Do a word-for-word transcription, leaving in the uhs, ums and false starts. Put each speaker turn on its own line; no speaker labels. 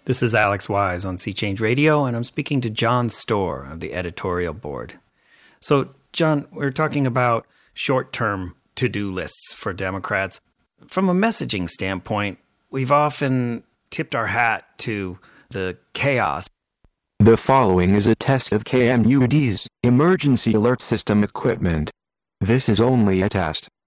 This is Alex Wise on Sea Change Radio, and I'm speaking to John Storr of the editorial board. So, John, we're talking about short-term to-do lists for Democrats. From a messaging standpoint, we've often tipped our hat to the chaos.
The following is a test of K M U D's Emergency Alert System equipment. This is only a test.